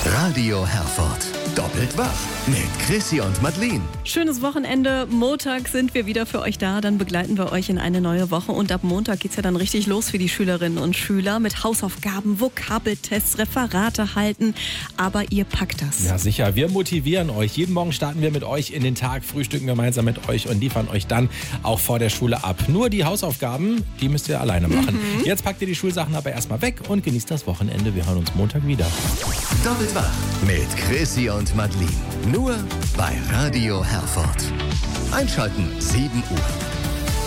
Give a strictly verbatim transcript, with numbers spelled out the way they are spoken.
Radio Herford. Doppelt wach mit Chrissy und Madeleine. Schönes Wochenende. Montag sind wir wieder für euch da. Dann begleiten wir euch in eine neue Woche. Und ab Montag geht's ja dann richtig los für die Schülerinnen und Schüler mit Hausaufgaben, Vokabeltests, Referate halten. Aber ihr packt das. Ja, sicher. Wir motivieren euch. Jeden Morgen starten wir mit euch in den Tag, frühstücken gemeinsam mit euch und liefern euch dann auch vor der Schule ab. Nur die Hausaufgaben, die müsst ihr alleine machen. Mhm. Jetzt packt ihr die Schulsachen aber erstmal weg und genießt das Wochenende. Wir hören uns Montag wieder. Doppelt wach mit Chrissy und Madeleine. Nur bei Radio Herford. Einschalten, sieben Uhr.